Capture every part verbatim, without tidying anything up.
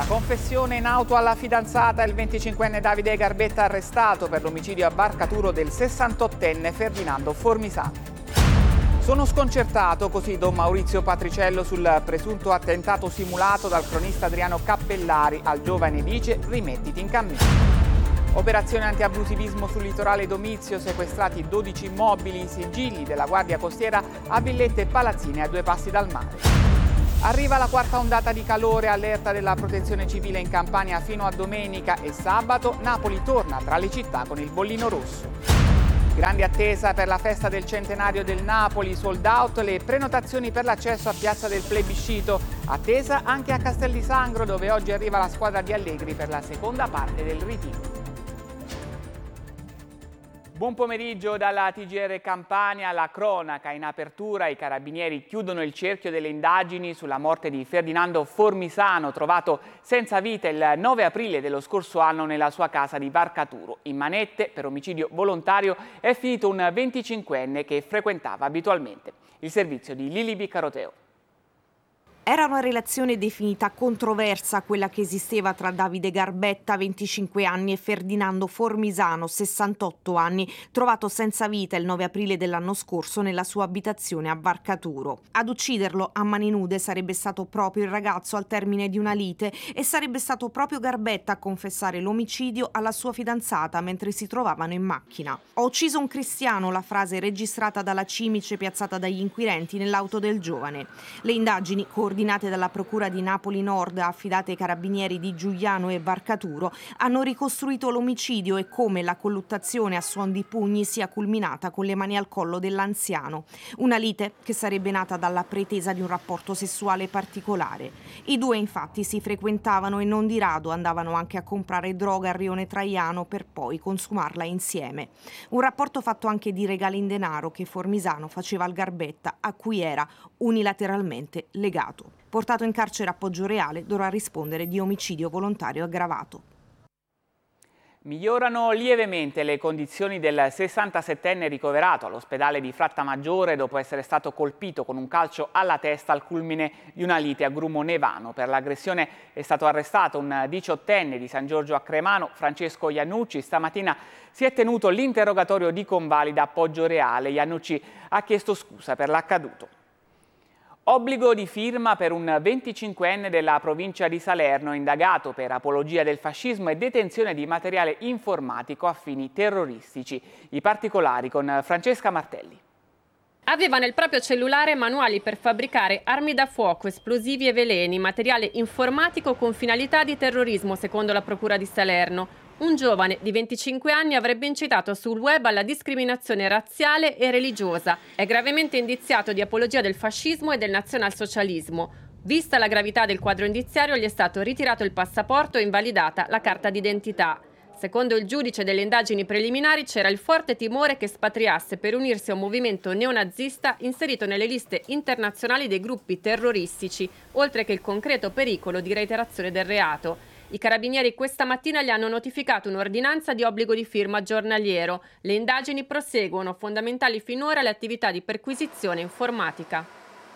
La confessione in auto alla fidanzata, il venticinquenne Davide Garbetta arrestato per l'omicidio a Barcaturo del sessantottenne Ferdinando Formisano. Sono sconcertato, così Don Maurizio Patriciello, sul presunto attentato simulato dal cronista Adriano Cappellari. Al giovane dice: rimettiti in cammino. Operazione antiabusivismo sul litorale Domizio, sequestrati dodici immobili, sigilli della Guardia Costiera a villette palazzine a due passi dal mare. Arriva la quarta ondata di calore, allerta della Protezione Civile in Campania fino a domenica e sabato. Napoli torna tra le città con il bollino rosso. Grande attesa per la festa del centenario del Napoli, sold out le prenotazioni per l'accesso a Piazza del Plebiscito. Attesa anche a Castel di Sangro, dove oggi arriva la squadra di Allegri per la seconda parte del ritiro. Buon pomeriggio dalla T G R Campania. La cronaca in apertura: i carabinieri chiudono il cerchio delle indagini sulla morte di Ferdinando Formisano, trovato senza vita il nove aprile dello scorso anno nella sua casa di Barcaturo. In manette per omicidio volontario è finito un venticinquenne che frequentava abitualmente il servizio di Lili Biccaroteo. Era una relazione definita controversa quella che esisteva tra Davide Garbetta, venticinque anni, e Ferdinando Formisano, sessantotto anni, trovato senza vita il nove aprile dell'anno scorso nella sua abitazione a Barcaturo. Ad ucciderlo a mani nude sarebbe stato proprio il ragazzo al termine di una lite, e sarebbe stato proprio Garbetta a confessare l'omicidio alla sua fidanzata mentre si trovavano in macchina. «Ho ucciso un cristiano», la frase registrata dalla cimice piazzata dagli inquirenti nell'auto del giovane. Le indagini coordinate dalla Procura di Napoli Nord, affidate ai carabinieri di Giugliano e Barcaturo, hanno ricostruito l'omicidio e come la colluttazione a suon di pugni sia culminata con le mani al collo dell'anziano. Una lite che sarebbe nata dalla pretesa di un rapporto sessuale particolare. I due infatti si frequentavano e non di rado andavano anche a comprare droga a Rione Traiano per poi consumarla insieme. Un rapporto fatto anche di regali in denaro che Formisano faceva al Garbetta, a cui era unilateralmente legato. Portato in carcere a Poggioreale, dovrà rispondere di omicidio volontario aggravato. Migliorano lievemente le condizioni del sessantasettenne ricoverato all'ospedale di Frattamaggiore dopo essere stato colpito con un calcio alla testa al culmine di una lite a Grumo Nevano. Per l'aggressione è stato arrestato un diciottenne di San Giorgio a Cremano, Francesco Iannucci. Stamattina si è tenuto l'interrogatorio di convalida a Poggioreale. Iannucci ha chiesto scusa per l'accaduto. Obbligo di firma per un venticinquenne della provincia di Salerno indagato per apologia del fascismo e detenzione di materiale informatico a fini terroristici. I particolari con Francesca Martelli. Aveva nel proprio cellulare manuali per fabbricare armi da fuoco, esplosivi e veleni, materiale informatico con finalità di terrorismo, secondo la Procura di Salerno. Un giovane di venticinque anni avrebbe incitato sul web alla discriminazione razziale e religiosa. È gravemente indiziato di apologia del fascismo e del nazionalsocialismo. Vista la gravità del quadro indiziario, gli è stato ritirato il passaporto e invalidata la carta d'identità. Secondo il giudice delle indagini preliminari c'era il forte timore che spatriasse per unirsi a un movimento neonazista inserito nelle liste internazionali dei gruppi terroristici, oltre che il concreto pericolo di reiterazione del reato. I carabinieri questa mattina gli hanno notificato un'ordinanza di obbligo di firma giornaliero. Le indagini proseguono, fondamentali finora le attività di perquisizione informatica.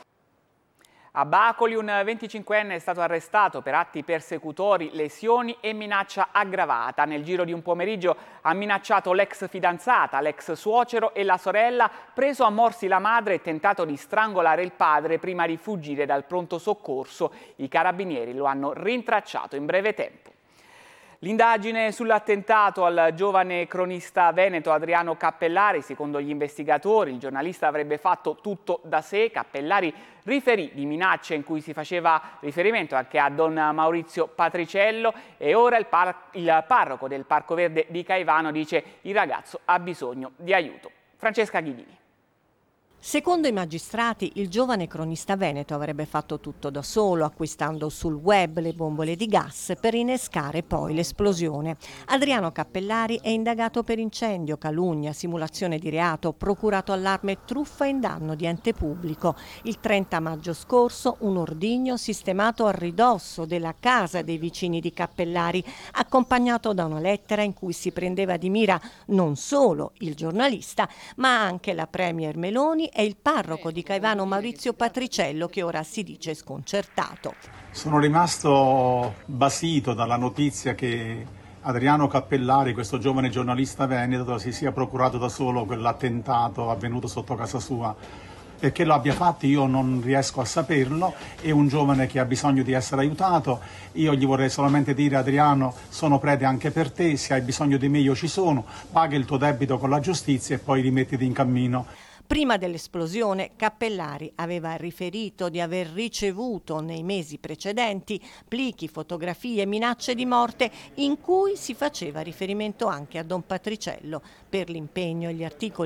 A Bacoli un venticinquenne è stato arrestato per atti persecutori, lesioni e minaccia aggravata. Nel giro di un pomeriggio ha minacciato l'ex fidanzata, l'ex suocero e la sorella, preso a morsi la madre e tentato di strangolare il padre prima di fuggire dal pronto soccorso. I carabinieri lo hanno rintracciato in breve tempo. L'indagine sull'attentato al giovane cronista veneto Adriano Cappellari, secondo gli investigatori, il giornalista avrebbe fatto tutto da sé. Cappellari riferì di minacce in cui si faceva riferimento anche a Don Maurizio Patriciello, e ora il, par il parroco del Parco Verde di Caivano dice il ragazzo ha bisogno di aiuto. Francesca Ghidini. Secondo i magistrati, il giovane cronista veneto avrebbe fatto tutto da solo, acquistando sul web le bombole di gas per innescare poi l'esplosione. Adriano Cappellari è indagato per incendio, calunnia, simulazione di reato, procurato allarme e truffa in danno di ente pubblico. Il trenta maggio scorso un ordigno sistemato a ridosso della casa dei vicini di Cappellari, accompagnato da una lettera in cui si prendeva di mira non solo il giornalista, ma anche la premier Meloni lui è il parroco di Caivano Maurizio Patriciello, che ora si dice sconcertato. Sono rimasto basito dalla notizia che Adriano Cappellari, questo giovane giornalista veneto, si sia procurato da solo quell'attentato avvenuto sotto casa sua. Perché lo abbia fatto io non riesco a saperlo, è un giovane che ha bisogno di essere aiutato. Io gli vorrei solamente dire: Adriano, sono prete anche per te, se hai bisogno di me io ci sono, paga il tuo debito con la giustizia e poi rimettiti in cammino. Prima dell'esplosione, Cappellari aveva riferito di aver ricevuto nei mesi precedenti plichi, fotografie, minacce di morte in cui si faceva riferimento anche a Don Patriciello. Per l'impegno e gli articoli